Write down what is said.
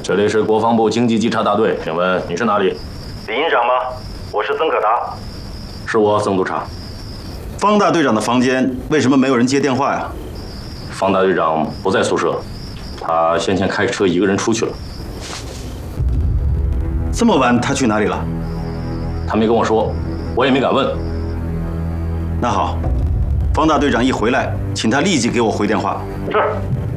这里是国防部经济稽查大队，请问你是哪里？ 李营长吗？我是曾可达。 是我，曾督察。 方大队长的房间为什么没有人接电话呀？ 方大队长不在宿舍，他先前开车一个人出去了。 这么晚他去哪里了？ 他没跟我说，我也没敢问。 那好，方大队长一回来，请他立即给我回电话。 是。